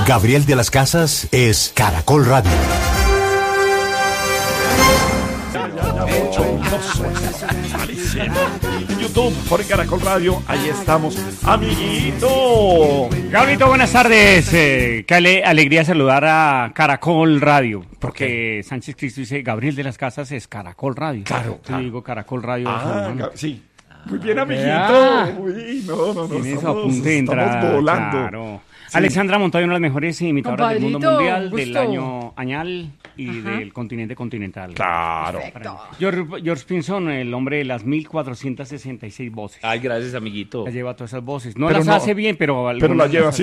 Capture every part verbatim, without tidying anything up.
Gabriel de las Casas es Caracol Radio. En YouTube, por Caracol Radio, ahí estamos. Amiguito. Gabrielito, buenas tardes. Eh, qué ale- alegría saludar a Caracol Radio. Porque Sánchez Cristo dice, Gabriel de las Casas es Caracol Radio. Claro, Yo claro. digo Caracol Radio. Ah, hermano. Ga- sí. Muy bien, amiguito. Ah. Uy, no, no, no. Tiene su Estamos, apunte de entrada. estamos volando. Claro. Sí. Alexandra Montoya, una de las mejores imitadoras del mundo Compadrito, mundial, gusto. del año añal y Ajá. del continente continental. Claro. Perfecto. George, George Pinson, el hombre de las mil cuatrocientas sesenta y seis voces. Ay, gracias, amiguito. Ya lleva todas esas voces. No Pero las no- hace bien, pero... Pero algunas la lleva las así.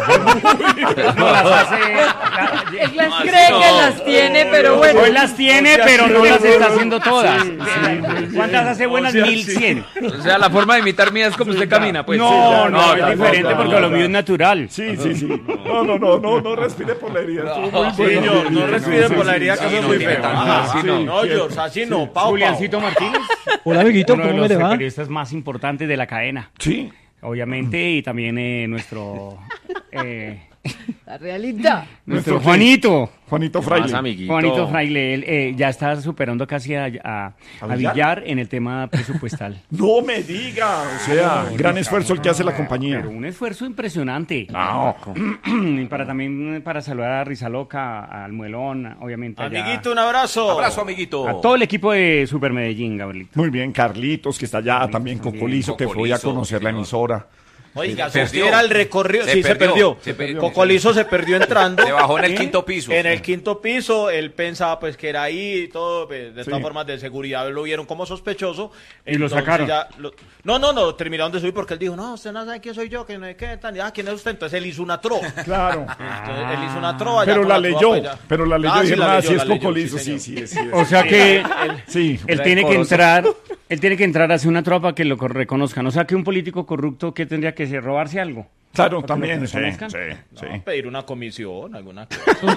hace. No las hace... la- Él las No, cree no. que las tiene, pero bueno. Hoy las tiene, sea, pero sí, no sí, las sí, está sí. haciendo todas. Sí, sí. ¿Cuántas hace buenas? O sea, Mil sí. cien. O sea, la forma de imitar mía es como usted camina, pues. No, sí, ya, no, no, es ya, diferente no, porque no, lo no. mío es natural. Sí, sí, sí. No, no, no, no, no respire por la herida. Estuvo muy Sí, bueno. Señor, no respire por la herida, que sí, eso es no, muy tiene feo. tanto, Ajá, así sí. no. No, George, así no, pau, pau. Juliancito Martínez. Hola, amiguito, Uno de ¿cómo los me le va? periodistas más importantes de la cadena, Sí. obviamente, y también eh, nuestro... eh, La realidad. nuestro Nuestro Juanito. Juanito Más, Fraile. amiguito. Juanito Fraile, él eh, ya está superando casi a, a, a Villar? Villar en el tema presupuestal. No me diga. O sea, gran esfuerzo el que hace la compañía. Pero un esfuerzo impresionante. No. Y para también para saludar a Rizaloca, al Muelón, obviamente. allá. Amiguito, un abrazo. Abrazo, amiguito. A todo el equipo de Super Medellín, Gabrielito. Muy bien, Carlitos, que está allá, también también. Cocolizo, que fue a Cocolizo, conocer la señor. emisora. Oiga, Se si usted perdió. era el recorrido. Se Sí, se perdió, perdió. se perdió. Cocolizo se perdió entrando. Se bajó en el quinto piso. En el quinto piso, él pensaba pues que era ahí y todo, pues, de Sí. todas formas de seguridad lo vieron como sospechoso. Y lo Entonces sacaron. ya lo- No, no, no, terminaron de subir porque él dijo, no, usted no sabe quién soy yo, que no es que tan... Ah, ¿quién es usted? Entonces él hizo una trova. Claro. Entonces, él hizo una trova. ya Pero con la trova, leyó, pues, ya. pero la leyó Ah, y sí, dijeron, la ah, leyó, sí es la leyó, Cocolizo, sí, sí, señor. sí, sí. O sea que Sí. él La tiene que decorosa. entrar, él tiene que entrar a hacer una tropa que lo co- reconozcan. O sea que un político corrupto que tendría que hacer, robarse algo. Claro, también, lo sí, reconozcan. sí, sí. No, pedir una comisión, alguna cosa.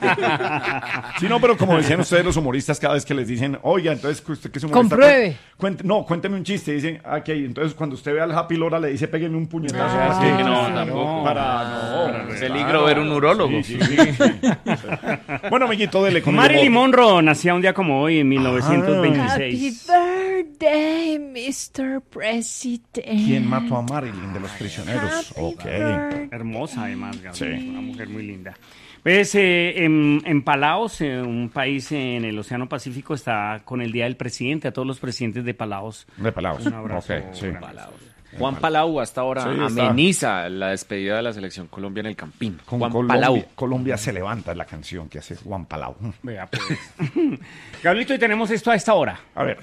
Sí, no, pero como decían ustedes los humoristas cada vez que les dicen, oiga, entonces que usted que es humorista... Compruebe. cuente- no, cuénteme un chiste, dicen, aquí hay. Entonces cuando usted ve al Happy Lora le dice, pégueme un puñetazo. Ah, para sí, que- no, no, tampoco. Para, no. Peligro ver un urólogo. Sí, sí, sí, sí. Bueno, amiguito, dele con el Marilyn humor. Monroe nacía un día como hoy, en mil Happy novecientos veintiséis. birthday, mister President. ¿Quién mató a Marilyn de los prisioneros? Happy Ok. birthday. Hermosa, además, Gabriel. Sí. Una mujer muy linda. Pues eh, en, en Palaos, eh, un país en el Océano Pacífico, está con el Día del Presidente. A todos los presidentes de Palaos. De Palaos. Un abrazo. Ok, sí. grande. Juan Palau hasta ahora Sí, está. ameniza la despedida de la selección Colombia en el Campín. Con Juan Colombia, Palau. Colombia se levanta es la canción que hace Juan Palau. Vea, pues. Gabrielito, y tenemos esto a esta hora. A ver,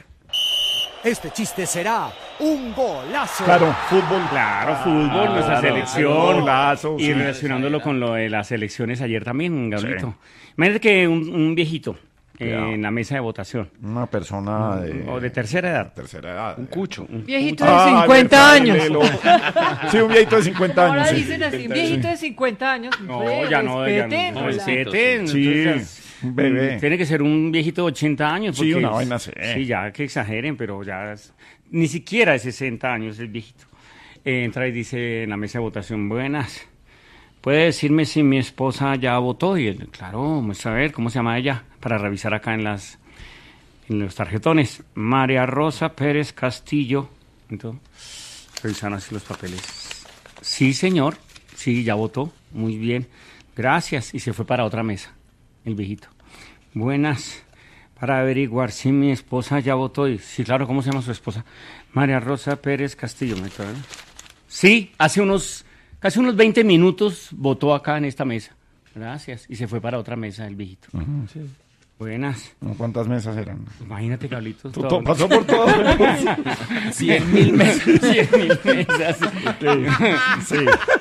Este chiste será un golazo. claro, fútbol. Claro, fútbol, nuestra claro, selección. golazo, y sí. relacionándolo con lo de las elecciones ayer también, Gabrielito. Sí. Imagínate que un, un viejito eh, Cuidado. en la mesa de votación, Una persona de, o de tercera edad, tercera edad. Un cucho. Viejito de Ah, cincuenta de años. paralelo. Sí, un viejito de cincuenta años. Ahora sí. dicen así, viejito de cincuenta años. No, Hombre, ya no, ya respeten, no. o sea, Respeten, Sí, entonces, un bebé. tiene que ser un viejito de ochenta años. Sí, porque una es- vaina así. Sí, ya que exageren, pero ya es- ni siquiera de sesenta años el viejito. Eh, entra y dice en la mesa de votación, buenas. ¿Puede decirme si mi esposa ya votó? Y él, claro, vamos a ver, ¿cómo se llama ella? Para revisar acá en las en los tarjetones. María Rosa Pérez Castillo. Entonces, revisaron así los papeles. Sí, señor. Sí, ya votó. Muy bien. Gracias. Y se fue para otra mesa, el viejito. Buenas. Para averiguar si mi esposa ya votó. Y, sí, claro, ¿cómo se llama su esposa? María Rosa Pérez Castillo. ¿me trae? Sí, hace unos, casi unos veinte minutos votó acá en esta mesa. Gracias. Y se fue para otra mesa, el viejito. Buenas. ¿Cuántas mesas eran? Imagínate, Carlitos. Tú- todo- tú- Pasó por todo. Cien mil mesas. Cien mil mesas. Sí.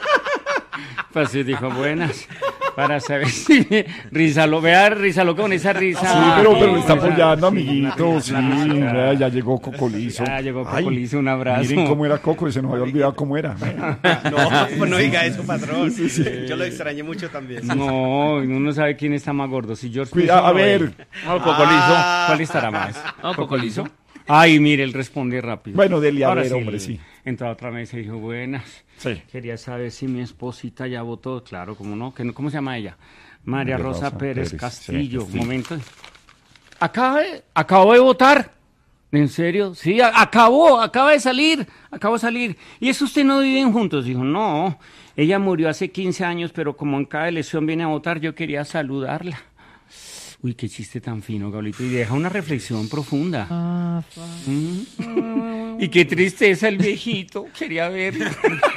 Pues sí, dijo, buenas. Para saber si Rizalo, vea Rizalo con esa risa. Sí, pero, pero le está Esa- apoyando, sí, amiguito. Sí, la- la- la- vea, ya llegó Cocolizo. Ya llegó Ay, Cocolizo, un abrazo. Miren cómo era Coco, y se nos había olvidado cómo era. No, pues no diga eso, patrón. Yo lo extrañé mucho también. No, uno sabe quién está más gordo. Si George Cuidado, Pinson a o él. ver. No, Cocolizo. ¿Cuál estará más? No, Cocolizo. Ay, mire, él responde rápido. Bueno, dele a Ahora ver, sí, hombre, él sí. Entró a otra mesa y dijo, buenas. Sí. Quería saber si mi esposita ya votó. Claro, ¿cómo no? ¿Qué no- ¿Cómo se llama ella? María María Rosa, Rosa Pérez, Pérez, Castillo. sí, Castillo. Momento. Acaba de- acabo de votar. ¿En serio? Sí, a- acabó, acaba de salir, acabo de salir. ¿Y eso usted no viven juntos? Dijo, no, ella murió hace quince años, pero como en cada elección viene a votar, yo quería saludarla. Uy, qué chiste tan fino, Gablito. Y deja una reflexión profunda. Ah, fa- Mm. Y qué tristeza el viejito, quería verlo.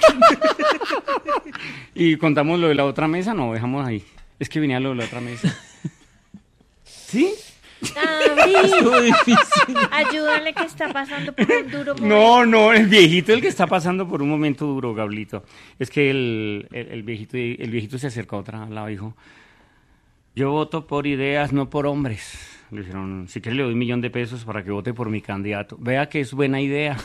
Y contamos lo de la otra mesa, no, dejamos ahí. Es que venía lo de la otra mesa. ¿Sí? David, ayúdale que está pasando por un duro momento. No, no, el viejito el que está pasando por un momento duro, Gablito. Es que el, el, el viejito el viejito se acercó a otra lado y dijo, yo voto por ideas, no por hombres. Le dijeron, si quiere le doy un millón de pesos para que vote por mi candidato. Vea que es buena idea.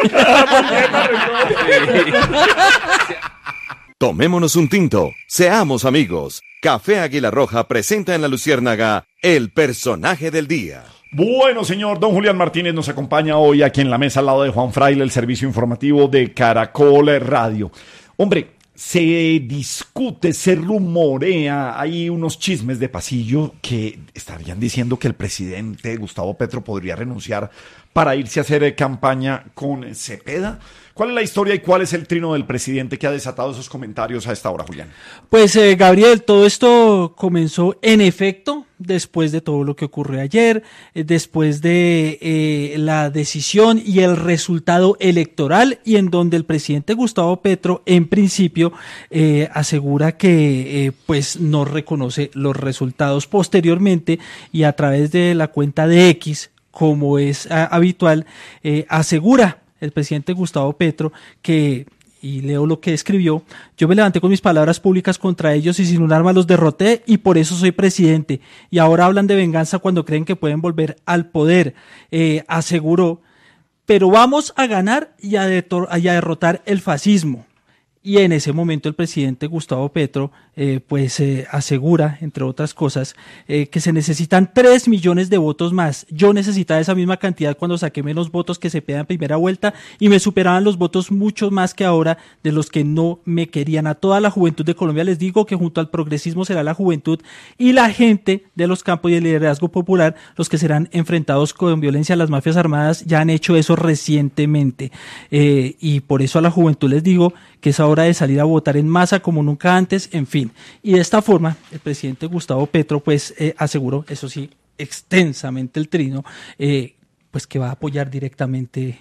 Tomémonos un tinto, seamos amigos. Café Águila Roja presenta en La Luciérnaga el personaje del día. Bueno, señor, don Julián Martínez nos acompaña hoy aquí en la mesa al lado de Juan Fraile, el servicio informativo de Caracol Radio. Hombre, se discute, se rumorea, hay unos chismes de pasillo que estarían diciendo que el presidente Gustavo Petro podría renunciar para irse a hacer campaña con Cepeda. ¿Cuál es la historia y cuál es el trino del presidente que ha desatado esos comentarios a esta hora, Julián? Pues eh, Gabriel, todo esto comenzó en efecto después de todo lo que ocurrió ayer, eh, después de eh, la decisión y el resultado electoral, y en donde el presidente Gustavo Petro en principio eh, asegura que eh, pues no reconoce los resultados. Posteriormente, y a través de la cuenta de X, como es a, habitual, eh, asegura el presidente Gustavo Petro que, y leo lo que escribió, yo me levanté con mis palabras públicas contra ellos y sin un arma los derroté y por eso soy presidente. Y ahora hablan de venganza cuando creen que pueden volver al poder, eh, aseguró, pero vamos a ganar y a, detor- y a derrotar el fascismo. Y en ese momento el presidente Gustavo Petro eh, pues eh, asegura, entre otras cosas, eh, que se necesitan tres millones de votos más. Yo necesitaba esa misma cantidad cuando saqué menos votos que Cepeda en primera vuelta y me superaban los votos mucho más que ahora de los que no me querían. A toda la juventud de Colombia les digo que junto al progresismo será la juventud y la gente de los campos y el liderazgo popular los que serán enfrentados con violencia. Las mafias armadas ya han hecho eso recientemente eh, y por eso a la juventud les digo que es hora de salir a votar en masa como nunca antes, en fin. Y de esta forma, el presidente Gustavo Petro, pues, eh, aseguró, eso sí, extensamente el trino, eh, pues que va a apoyar directamente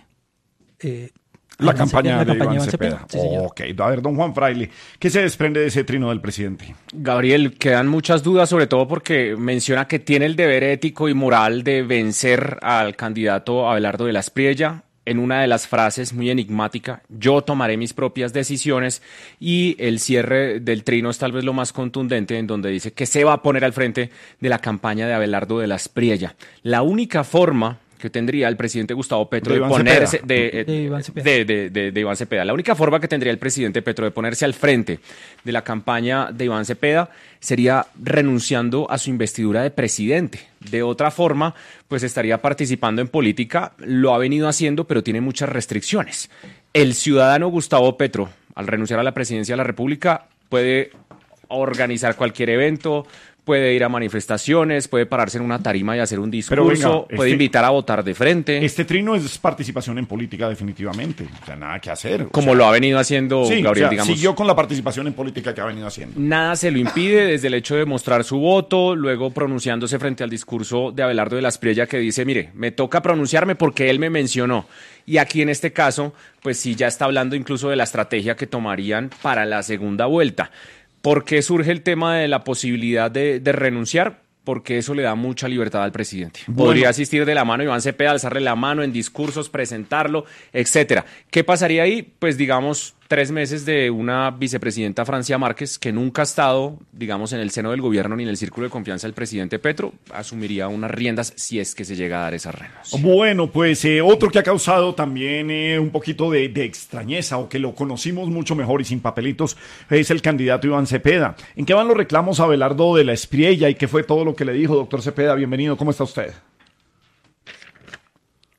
eh, La a campaña, la de campaña Iván de Cepeda. Sí, señor. Ok, a ver, don Juan Fraile, ¿qué se desprende de ese trino del presidente? Gabriel, quedan muchas dudas, sobre todo porque menciona que tiene el deber ético y moral de vencer al candidato Abelardo de la Espriella. En una de las frases muy enigmática, yo tomaré mis propias decisiones, y el cierre del trino es tal vez lo más contundente, en donde dice que se va a poner al frente de la campaña de Abelardo de la Espriella. La única forma que tendría el presidente Gustavo Petro De de, Iván ponerse Cepeda. de, eh, De Iván Cepeda. de, de, de, de Iván Cepeda. La única forma que tendría el presidente Petro de ponerse al frente de la campaña de Iván Cepeda sería renunciando a su investidura de presidente. De otra forma, pues estaría participando en política, lo ha venido haciendo, pero tiene muchas restricciones. El ciudadano Gustavo Petro, al renunciar a la presidencia de la República, puede organizar cualquier evento, puede ir a manifestaciones, puede pararse en una tarima y hacer un discurso, venga, puede este- invitar a votar de frente, Este trino es participación en política definitivamente, o sea, nada que hacer. o como sea, lo ha venido haciendo sí, Gabriel, o sea, digamos. siguió con la participación en política que ha venido haciendo. Nada se lo impide, desde el hecho de mostrar su voto, luego pronunciándose frente al discurso de Abelardo de la Espriella, que dice, mire, me toca pronunciarme porque él me mencionó. Y aquí en este caso, pues sí, ya está hablando incluso de la estrategia que tomarían para la segunda vuelta. ¿Por qué surge el tema de la posibilidad de, de renunciar? Porque eso le da mucha libertad al presidente. Bueno. Podría asistir de la mano Iván Cepeda, alzarle la mano en discursos, presentarlo, etcétera. ¿Qué pasaría ahí? Pues digamos, tres meses de una vicepresidenta, Francia Márquez, que nunca ha estado, digamos, en el seno del gobierno ni en el círculo de confianza del presidente Petro, asumiría unas riendas si es que se llega a dar esa renuncia. Bueno, pues eh, otro que ha causado también eh, un poquito de, de extrañeza, o que lo conocimos mucho mejor y sin papelitos, es el candidato Iván Cepeda. ¿En qué van los reclamos a Abelardo de la Espriella y qué fue todo lo que le dijo? Doctor Cepeda, bienvenido, ¿cómo está usted?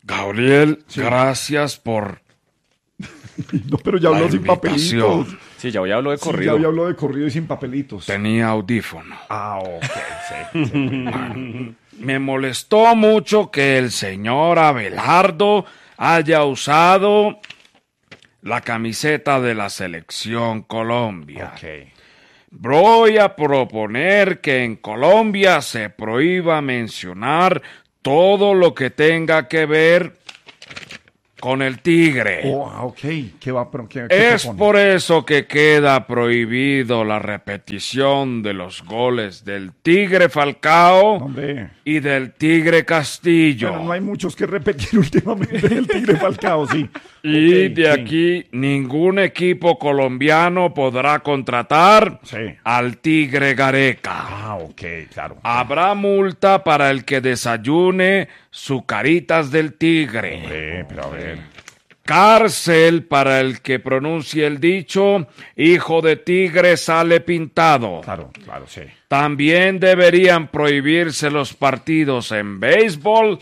Gabriel, gracias por... No, pero ya habló la sin invitación. papelitos. Sí, ya hoy habló de Sí, corrido. ya habló de corrido y sin papelitos. Tenía audífono. Ah, ok, sí. sí. Bueno, me molestó mucho que el señor Abelardo haya usado la camiseta de la selección Colombia. Ok. Voy a proponer que en Colombia se prohíba mencionar todo lo que tenga que ver con el tigre. Oh, ah, ok. ¿Qué va? Pero, ¿qué, qué Es propone? por eso que queda prohibido la repetición de los goles del Tigre Falcao Hombre. y del Tigre Castillo. Bueno, no hay muchos que repetir últimamente del Tigre Falcao, sí. Y Ok, de sí. aquí ningún equipo colombiano podrá contratar Sí. al Tigre Gareca. Ah, ok, claro. Habrá multa para el que desayune Zucaritas del Tigre. Hombre, pero a ver. Cárcel para el que pronuncie el dicho, hijo de tigre sale pintado. Claro, claro, sí. También deberían prohibirse los partidos en béisbol